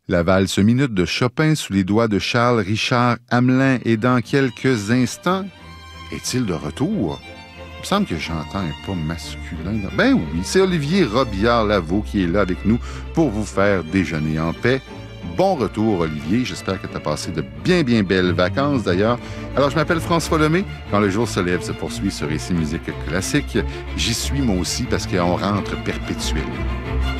La valse minute de Chopin sous les doigts de Charles Richard Hamelin est dans quelques instants. Est-il de retour? Il me semble que j'entends un pas masculin. Ben oui, c'est Olivier Robillard-Lavaux qui est là avec nous pour vous faire déjeuner en paix. Bon retour, Olivier. J'espère que tu as passé de bien belles vacances, d'ailleurs. Alors, je m'appelle François Lemay. Quand le jour se lève, se poursuit sur Récit Musique Classique. J'y suis, moi aussi, parce qu'on rentre perpétuellement.